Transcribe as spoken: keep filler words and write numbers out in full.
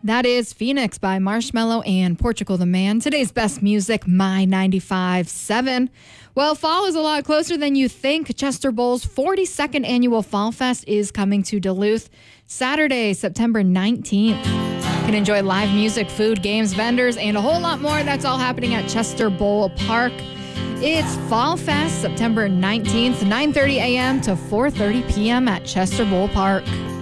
That is Phoenix by Marshmello and Portugal the Man. Today's best music, My ninety-five point seven. Well, fall is a lot closer than you think. Chester Bowl's forty-second annual Fall Fest is coming to Duluth Saturday, September nineteenth. You can enjoy live music, food, games, vendors, and a whole lot more. That's all happening at Chester Bowl Park. It's Fall Fest, September nineteenth, nine thirty a.m. to four thirty p.m. at Chester Bowl Park.